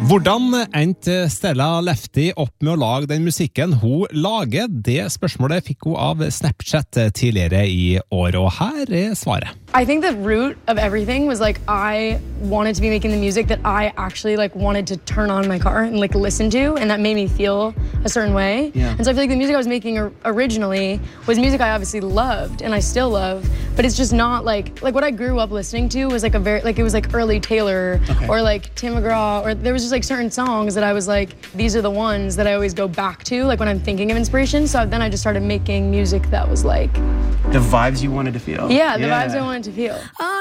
Hvordan endte Stella Lefty opp med å lage den musikken hun lager? Det spørsmålet fikk hun av Snapchat tidligere i år, og her er svaret. I think the root of everything was like I wanted to be making the music that I actually like wanted to turn on my car and like listen to, and that made me feel a certain way. And so I feel like the music I was making originally was music I obviously loved and I still love, but it's just not like what I grew up listening to was like it was like early Taylor or like Tim McGraw, or there was just like certain songs that I was like, these are the ones that I always go back to like when I'm thinking of inspiration. So then I just started making music that was like the vibes you wanted to feel. Yeah, the vibes I wanted to feel.